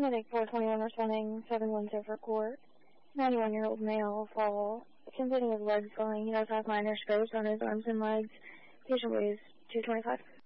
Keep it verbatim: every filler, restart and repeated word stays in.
Medic four twenty-one responding seven one zero for court. ninety-one-year-old male fall, complaining of leg swelling. He does have minor scrapes on his arms and legs. Patient weighs two twenty-five.